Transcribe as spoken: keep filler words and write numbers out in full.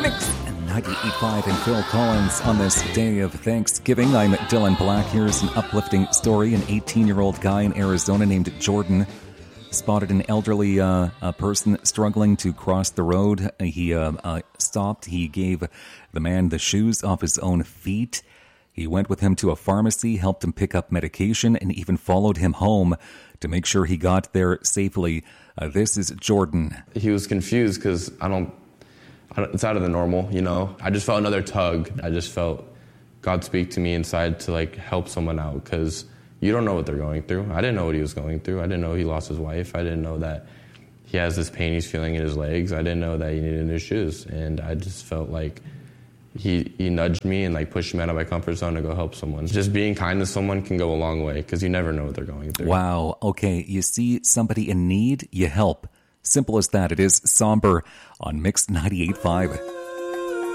Mix ninety-eight point five and Phil Collins on this day of Thanksgiving. I'm Dylan Black. Here's an uplifting story. An eighteen-year-old guy in Arizona named Jordan spotted an elderly uh, a person struggling to cross the road. He uh, uh, stopped. He gave the man the shoes off his own feet. He went with him to a pharmacy, helped him pick up medication, and even followed him home to make sure he got there safely. Uh, this is Jordan. He was confused because I don't, I don't, it's out of the normal, you know. I just felt another tug. I just felt God speak to me inside to like help someone out because you don't know what they're going through. I didn't know what he was going through. I didn't know he lost his wife. I didn't know that he has this pain he's feeling in his legs. I didn't know that he needed new shoes. And I just felt like He he nudged me and like pushed me out of my comfort zone to go help someone. Just being kind to someone can go a long way because you never know what they're going through. Wow. Okay. You see somebody in need, you help. Simple as that. It is Somber on Mix ninety-eight point five.